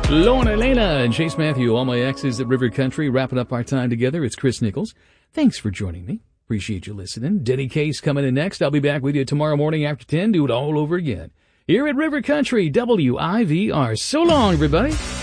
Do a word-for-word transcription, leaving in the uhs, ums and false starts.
Lorna Elena and Chase Matthew, all my exes at River Country, wrapping up our time together. It's Chris Nichols. Thanks for joining me. Appreciate you listening. Denny Case coming in next. I'll be back with you tomorrow morning after ten. Do it all over again. Here at River Country, W I V R. So long, everybody.